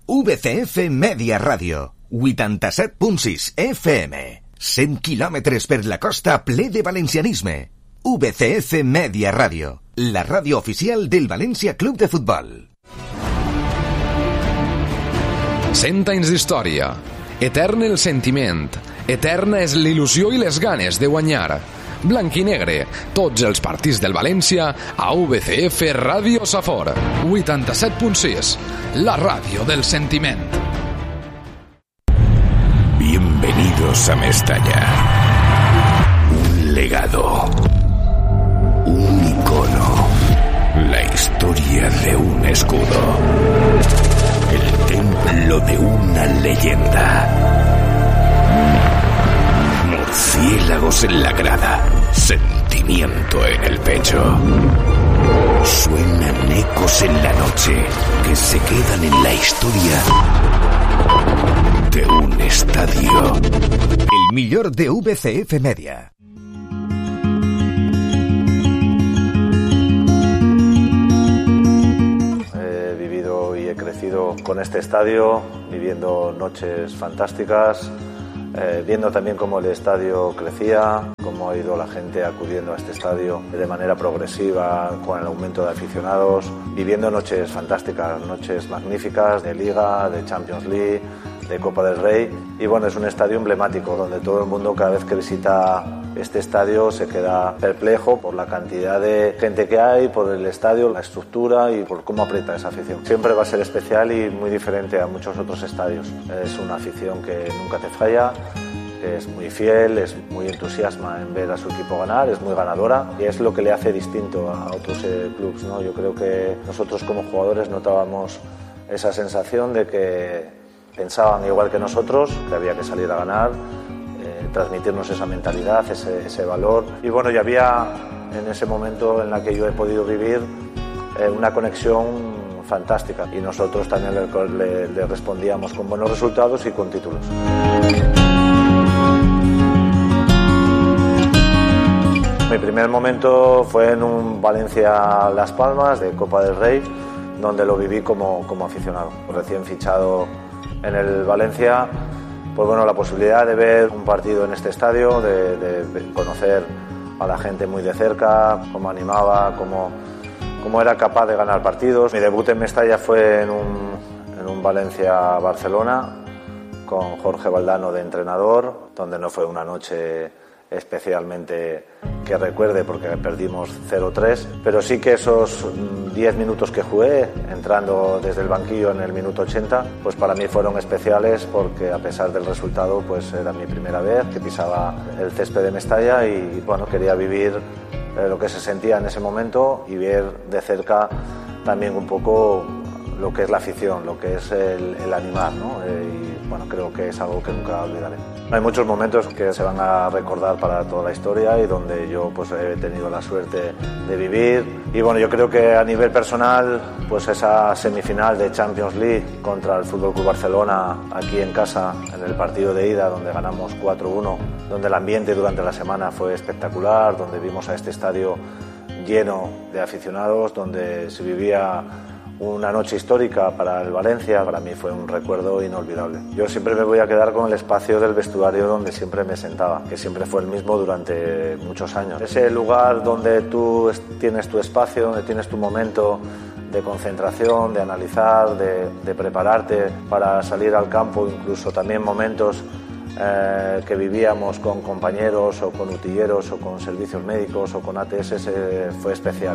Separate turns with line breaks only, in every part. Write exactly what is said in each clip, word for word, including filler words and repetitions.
V C F Media Ràdio, vuitanta-set punt sis F M, cent quilòmetres per la costa ple de valencianisme. V C F Media Ràdio, la ràdio oficial del València Club de Futbol.
Cent anys d'història, etern el sentiment, eterna és l'il·lusió i les ganes de guanyar. Blanc i negre, tots els partits del València a V C F Ràdio Safor, vuitanta-set punt sis, la ràdio del sentiment.
Bienvenidos a Mestalla. Un legado. Un icono. La historia de un escudo. El templo de una leyenda. Murciélagos en la grada, sentimiento en el pecho. Suenan ecos en la noche que se quedan en la historia de un estadio.
El millor de V C F Media.
He vivido y he crecido con este estadio, viviendo noches fantásticas. Eh, viendo también cómo el estadio crecía, cómo ha ido la gente acudiendo a este estadio de manera progresiva con el aumento de aficionados, viviendo noches fantásticas, noches magníficas de Liga, de Champions League, de Copa del Rey. Y bueno, es un estadio emblemático donde todo el mundo cada vez que visita este estadio se queda perplejo por la cantidad de gente que hay, por el estadio, la estructura y por cómo aprieta esa afición. Siempre va a ser especial y muy diferente a muchos otros estadios. Es una afición que nunca te falla, es muy fiel, es muy entusiasma en ver a su equipo ganar, es muy ganadora y es lo que le hace distinto a otros eh, clubes, ¿no? Yo creo que nosotros como jugadores notábamos esa sensación de que pensaban igual que nosotros, que había que salir a ganar, eh, transmitirnos esa mentalidad, ese, ese valor. Y bueno, ya había en ese momento en la que yo he podido vivir eh, una conexión fantástica y nosotros también le, le, le respondíamos con buenos resultados y con títulos. Mi primer momento fue en un Valencia-Las Palmas de Copa del Rey, donde lo viví como, como aficionado. Recién fichado en el Valencia, pues bueno, la posibilidad de ver un partido en este estadio, de, de conocer a la gente muy de cerca, cómo animaba, cómo, cómo era capaz de ganar partidos. Mi debut en Mestalla fue en un, en un Valencia-Barcelona con Jorge Valdano de entrenador, donde no fue una noche especialmente que recuerde porque perdimos cero tres, pero sí que esos diez minutos que jugué entrando desde el banquillo en el minuto ochenta, pues para mí fueron especiales porque a pesar del resultado pues era mi primera vez que pisaba el césped de Mestalla y bueno, quería vivir lo que se sentía en ese momento y ver de cerca también un poco lo que es la afición, lo que es el, el animar, ¿no? Y bueno, creo que es algo que nunca olvidaré. Hay muchos momentos que se van a recordar para toda la historia y donde yo pues he tenido la suerte de vivir. Y bueno, yo creo que a nivel personal, pues esa semifinal de Champions League contra el F C Barcelona aquí en casa, en el partido de ida donde ganamos cuatro uno, donde el ambiente durante la semana fue espectacular, donde vimos a este estadio lleno de aficionados, donde se vivía una noche histórica para el Valencia. Para mí fue un recuerdo inolvidable. Yo siempre me voy a quedar con el espacio del vestuario donde siempre me sentaba, que siempre fue el mismo durante muchos años. Ese lugar donde tú tienes tu espacio, donde tienes tu momento de concentración, de analizar, de, de prepararte para salir al campo, incluso también momentos eh, que vivíamos con compañeros o con utilleros o con servicios médicos o con A T S, eh, fue especial.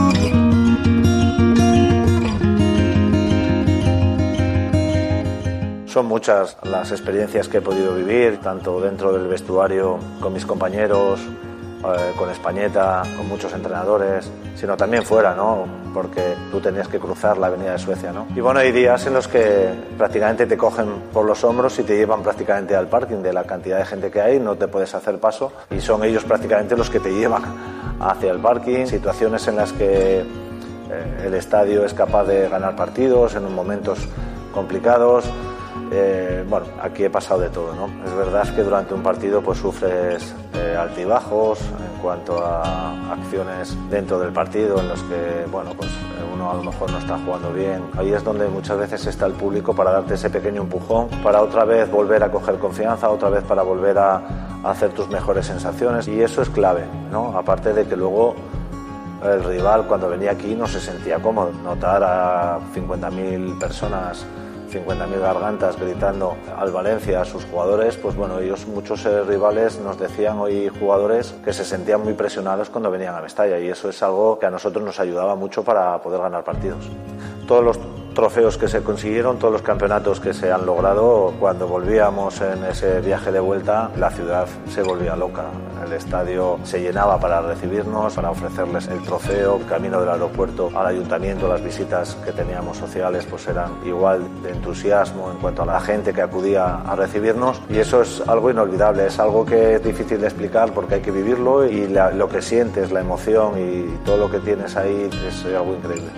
Son muchas las experiencias que he podido vivir, tanto dentro del vestuario con mis compañeros, eh, con Españeta, con muchos entrenadores, sino también fuera, ¿no? Porque tú tenías que cruzar la avenida de Suecia, ¿no? Y bueno, hay días en los que prácticamente te cogen por los hombros y te llevan prácticamente al parking de la cantidad de gente que hay, no te puedes hacer paso y son ellos prácticamente los que te llevan hacia el parking. Situaciones en las que eh, el estadio es capaz de ganar partidos en momentos complicados. Eh, bueno, aquí he pasado de todo, ¿no? Es verdad que durante un partido pues sufres eh, altibajos en cuanto a acciones dentro del partido en los que, bueno, pues uno a lo mejor no está jugando bien. Ahí es donde muchas veces está el público para darte ese pequeño empujón, para otra vez volver a coger confianza, otra vez para volver a, a hacer tus mejores sensaciones, y eso es clave, ¿no? Aparte de que luego el rival cuando venía aquí no se sentía cómodo. Notar a cincuenta mil personas, cincuenta mil gargantas gritando al Valencia, a sus jugadores, pues bueno, ellos, muchos eh, rivales nos decían hoy, jugadores, que se sentían muy presionados cuando venían a Mestalla, y eso es algo que a nosotros nos ayudaba mucho para poder ganar partidos. Todos los trofeos que se consiguieron, todos los campeonatos que se han logrado, cuando volvíamos en ese viaje de vuelta, la ciudad se volvía loca. El estadio se llenaba para recibirnos, para ofrecerles el trofeo. El camino del aeropuerto al ayuntamiento, las visitas que teníamos sociales, pues eran igual de entusiasmo en cuanto a la gente que acudía a recibirnos, y eso es algo inolvidable, es algo que es difícil de explicar porque hay que vivirlo, y la, lo que sientes, la emoción y todo lo que tienes ahí es algo increíble.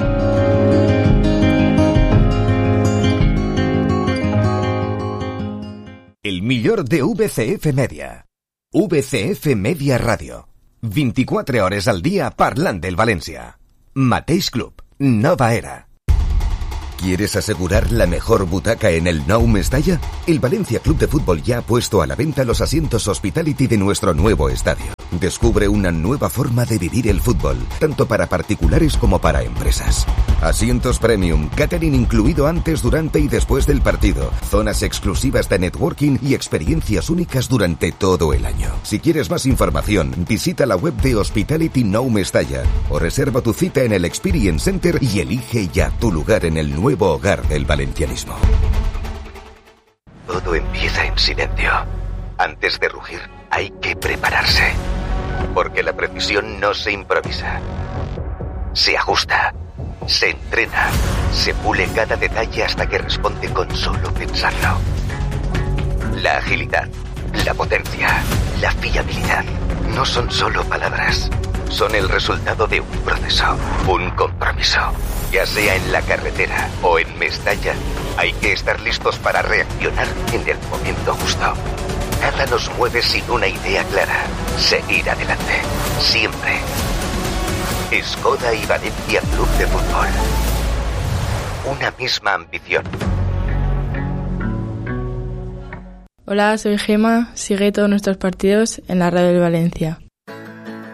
El millor de V C F Media. V C F Media Radio. veinticuatro hores al día parlant del Valencia. Mateix Club. Nova era. ¿Quieres asegurar la mejor butaca en el Nou Mestalla? El Valencia Club de Fútbol ya ha puesto a la venta los asientos Hospitality de nuestro nuevo estadio. Descubre una nueva forma de vivir el fútbol, tanto para particulares como para empresas. Asientos premium, catering incluido antes, durante y después del partido, zonas exclusivas de networking y experiencias únicas durante todo el año. Si quieres más información, visita la web de Hospitality Nou Mestalla o reserva tu cita en el Experience Center y elige ya tu lugar en el nuevo hogar del valencianismo.
Todo empieza en silencio. Antes de rugir, hay que prepararse. Porque la precisión no se improvisa. Se ajusta, se entrena, se pule cada detalle hasta que responde con solo pensarlo. La agilidad, la potencia, la fiabilidad no son solo palabras. Son el resultado de un proceso, un compromiso. Ya sea en la carretera o en Mestalla, hay que estar listos para reaccionar en el momento justo. Nada nos mueve sin una idea clara. Seguir adelante. Siempre. Skoda y Valencia Club de Fútbol. Una misma ambición.
Hola, soy Gema. Sigue todos nuestros partidos en la radio del Valencia.